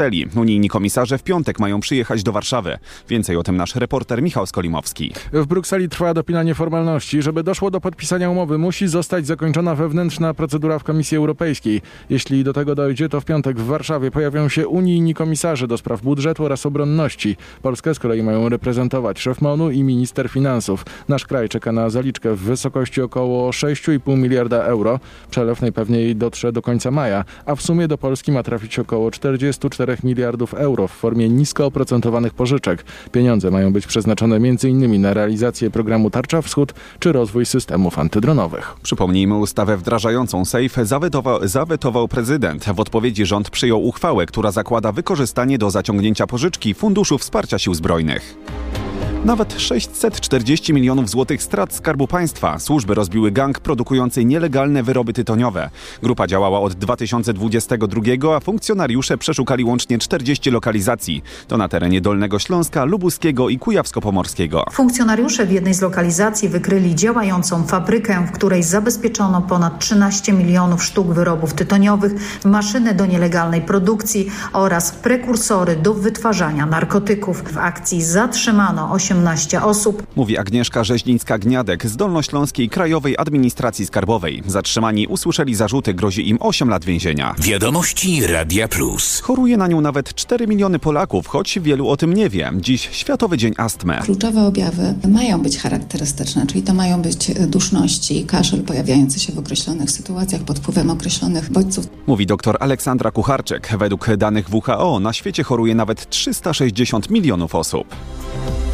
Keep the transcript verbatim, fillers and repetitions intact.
Unijni komisarze w piątek mają przyjechać do Warszawy. Więcej o tym nasz reporter Michał Skolimowski. W Brukseli trwa dopinanie formalności. Żeby doszło do podpisania umowy, musi zostać zakończona wewnętrzna procedura w Komisji Europejskiej. Jeśli do tego dojdzie, to w piątek w Warszawie pojawią się unijni komisarze do spraw budżetu oraz obronności. Polskę z kolei mają reprezentować szef M O N-u i minister finansów. Nasz kraj czeka na zaliczkę w wysokości około sześć i pół miliarda euro. Przelew najpewniej dotrze do końca maja, a w sumie do Polski ma trafić około czterdzieści cztery miliardów euro w formie nisko oprocentowanych pożyczek. Pieniądze mają być przeznaczone między innymi na realizację programu Tarcza Wschód czy rozwój systemów antydronowych. Przypomnijmy, ustawę wdrażającą SAFE zawetował, zawetował prezydent. W odpowiedzi rząd przyjął uchwałę, która zakłada wykorzystanie do zaciągnięcia pożyczki Funduszu Wsparcia Sił Zbrojnych. Nawet sześćset czterdzieści milionów złotych strat Skarbu Państwa. Służby rozbiły gang produkujący nielegalne wyroby tytoniowe. Grupa działała od dwa tysiące dwudziestego drugiego, a funkcjonariusze przeszukali łącznie czterdzieści lokalizacji. To na terenie Dolnego Śląska, Lubuskiego i Kujawsko-Pomorskiego. Funkcjonariusze w jednej z lokalizacji wykryli działającą fabrykę, w której zabezpieczono ponad trzynaście milionów sztuk wyrobów tytoniowych, maszyny do nielegalnej produkcji oraz prekursory do wytwarzania narkotyków. W akcji zatrzymano osiemnaście osób. Mówi Agnieszka Rzeźnińska-Gniadek z Dolnośląskiej Krajowej Administracji Skarbowej. Zatrzymani usłyszeli zarzuty, grozi im osiem lat więzienia. Wiadomości Radia Plus. Choruje na nią nawet cztery miliony Polaków, choć wielu o tym nie wie. Dziś Światowy Dzień Astmy. Kluczowe objawy mają być charakterystyczne, czyli to mają być duszności, kaszel pojawiający się w określonych sytuacjach pod wpływem określonych bodźców. Mówi dr Aleksandra Kucharczyk. Według danych W H O na świecie choruje nawet trzysta sześćdziesiąt milionów osób.